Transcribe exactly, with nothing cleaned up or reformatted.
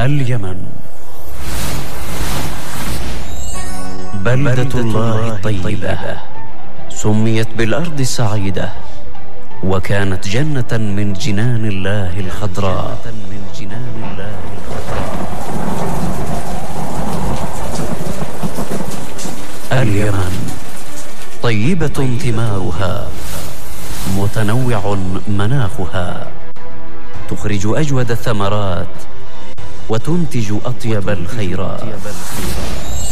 اليمن بلدة الله الطيبة، سميت بالأرض السعيدة، وكانت جنة من جنان الله الخضراء. اليمن طيبة ثمارها، متنوع مناخها، تخرج أجود الثمرات وتنتج أطيب الخيرات.